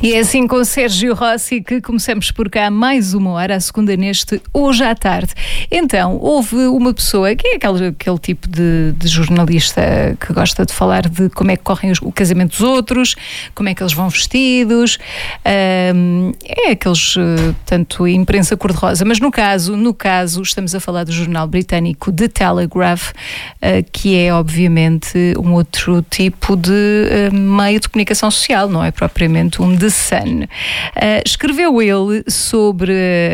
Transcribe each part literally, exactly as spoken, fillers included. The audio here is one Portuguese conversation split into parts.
E é assim com Sérgio Rossi que começamos por cá mais uma hora, a segunda neste Hoje à Tarde. Então, houve uma pessoa, que é aquele, aquele tipo de, de jornalista que gosta de falar de como é que correm os, o casamento dos outros, como é que eles vão vestidos, um, é aqueles, tanto imprensa cor-de-rosa, mas no caso, no caso, estamos a falar do jornal britânico The Telegraph, uh, que é obviamente um outro tipo de uh, meio de comunicação social, não é propriamente um The Sun. Uh, escreveu ele sobre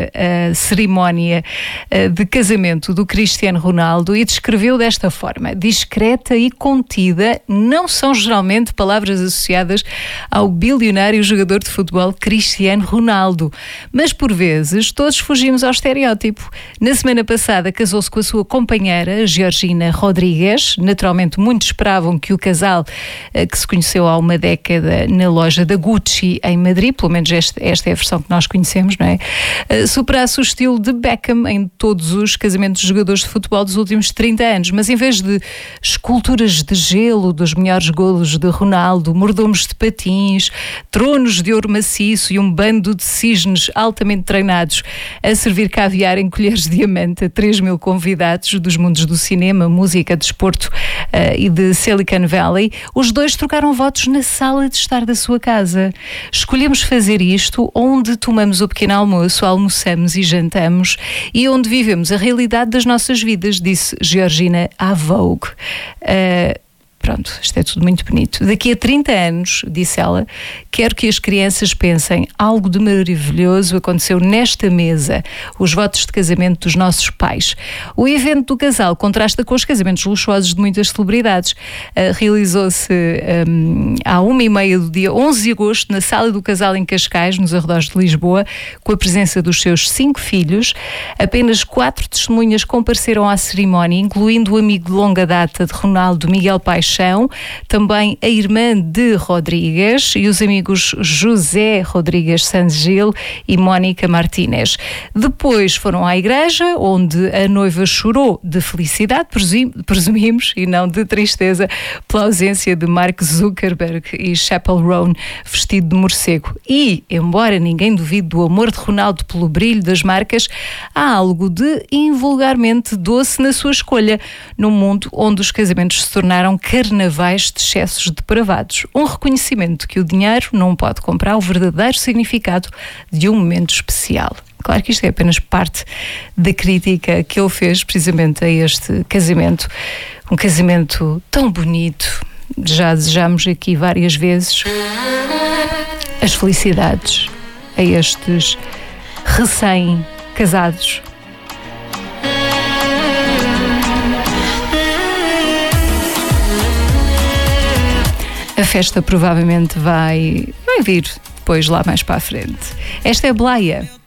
a cerimónia uh, de casamento do Cristiano Ronaldo e descreveu desta forma: discreta e contida não são geralmente palavras associadas ao bilionário jogador de futebol Cristiano Ronaldo, mas por vezes todos fugimos ao estereótipo. Na semana passada casou-se com a sua companheira Georgina Rodrigues. Naturalmente muitos esperavam que o casal, uh, que se conheceu há uma década na loja da Gucci em Madrid, pelo menos esta, esta é a versão que nós conhecemos, não é? Uh, superasse o estilo de Beckham em todos os casamentos de jogadores de futebol dos últimos trinta anos, mas em vez de esculturas de gelo dos melhores golos de Ronaldo, mordomos de patins, tronos de ouro maciço e um bando de cisnes altamente treinados a servir caviar em colheres de diamante a três mil convidados dos mundos do cinema, música, desporto uh, e de Silicon Valley, os dois trocaram votos na sala de estar da sua casa. Escolhemos fazer isto onde tomamos o pequeno almoço, almoçamos e jantamos e onde vivemos a realidade das nossas vidas, disse Georgina à Vogue. Uh, Pronto, isto é tudo muito bonito. Daqui a trinta anos, disse ela, quero que as crianças pensem: algo de maravilhoso aconteceu nesta mesa, os votos de casamento dos nossos pais. O evento do casal contrasta com os casamentos luxuosos de muitas celebridades. Uh, realizou-se um, à uma e meia do dia onze de agosto na sala do casal em Cascais, nos arredores de Lisboa, com a presença dos seus cinco filhos. Apenas quatro testemunhas compareceram à cerimónia, incluindo o amigo de longa data de Ronaldo, Miguel Paixão, também a irmã de Rodrigues e os amigos José Rodrigues Sanz Gil e Mónica Martínez. Depois foram à igreja, onde a noiva chorou de felicidade, presumimos, e não de tristeza, pela ausência de Mark Zuckerberg e Chappell Roan vestido de morcego. E, embora ninguém duvide do amor de Ronaldo pelo brilho das marcas, há algo de invulgarmente doce na sua escolha, num mundo onde os casamentos se tornaram carnavais de excessos depravados. Um reconhecimento que o dinheiro não pode comprar o verdadeiro significado de um momento especial. Claro que isto é apenas parte da crítica que ele fez precisamente a este casamento. Um casamento tão bonito. Já desejamos aqui várias vezes as felicidades a estes recém-casados. A festa provavelmente vai, vai vir depois lá mais para a frente. Esta é Blaia.